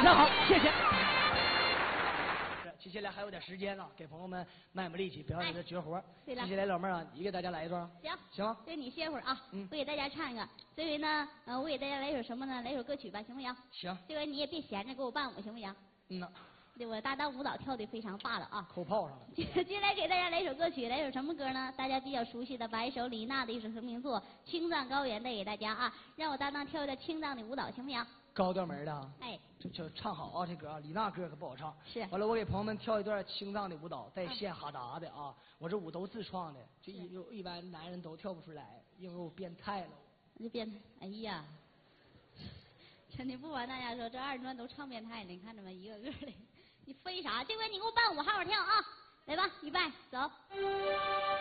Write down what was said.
常好，谢谢。接下来还有点时间呢，给朋友们卖力气，表演的绝活。 对了， 接下来老妹儿啊，你给大家来一段。行。 对，你歇会儿啊。我给大家唱一个。这回呢，我给大家来首什么呢？来首歌曲吧，行不行？ 行。 这回你也别闲着，给我伴舞，行不行？ 呐。 对，我搭档舞蹈跳的非常棒了啊！ 扣炮上了。 接下来给大家来首歌曲，来首什么歌呢？大家比较熟悉的，把一首李娜的一首成名作《青藏高原》带给大家啊！让我搭档跳一段青藏的舞蹈，行不行？ 高调门的。 哎， 就唱好啊，这歌啊，李娜歌可不好唱。 是。 完了，我给朋友们跳一段青藏的舞蹈，带线哈达的啊！我这舞都自创的，就一般男人都跳不出来，因为我变态了。 你变态？哎呀！真的不瞒大家说，这二人转都唱变态了，你看着没？一个个的。你飞啥？这回你给我伴舞，好好跳啊！来吧，预备，走。